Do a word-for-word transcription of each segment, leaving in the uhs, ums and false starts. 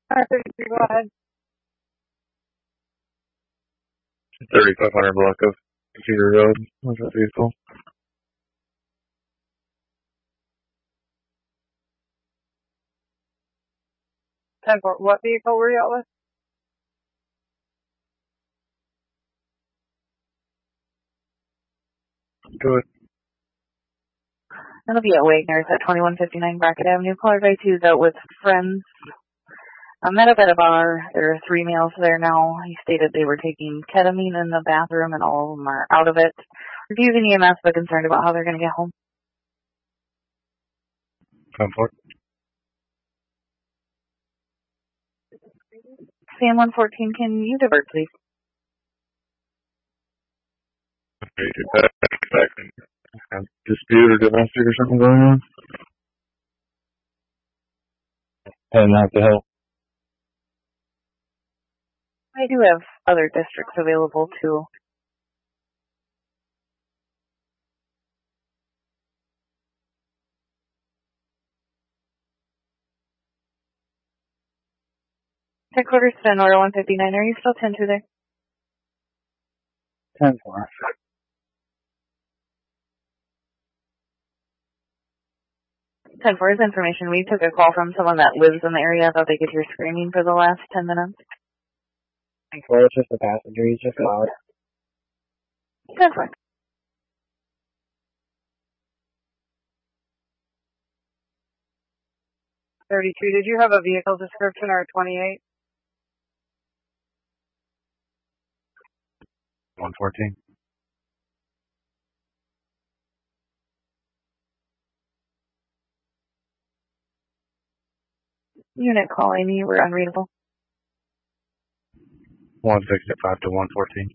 R thirty-three, go ahead. thirty-five hundred block of Cedar Road. What's that vehicle? ten four, what vehicle were you out with? Go ahead. It'll be at Wagner's at twenty-one fifty-nine Brackett Avenue. Caller by two is out with friends. I met up at a bar. There are three males there now. He stated they were taking ketamine in the bathroom and all of them are out of it. Refusing E M S but concerned about how they're going to get home. ten four. Sam one fourteen, can you divert, please? Okay, back. Dispute or domestic or something going on? And not to help. I do have other districts available too. Headquarters to North one fifty-nine. Are you still ten two there? ten four. ten four is information. We took a call from someone that lives in the area. Thought they could hear screaming for the last ten minutes. ten four, it's just the passenger. He's just loud. ten four. thirty-two, did you have a vehicle description or a twenty-eight? one fourteen. Unit calling, you were unreadable. one sixty-five to one fourteen.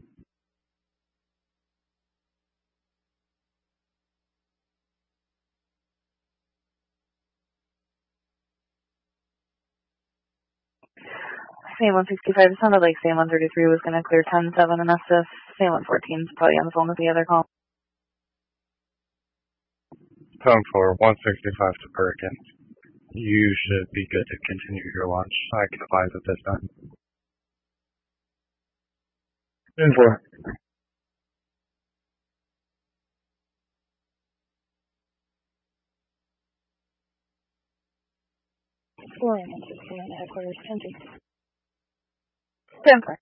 Sam one sixty-five, it sounded like Sam one thirty-three was going to clear ten seven and Estes. Sam one fourteen is probably on the phone with the other call. ten four, one sixty-five to Perkins. You should be good to continue your launch. I can advise at this time. ten four. Four, one sixty-one, headquarters, ten two. ten four.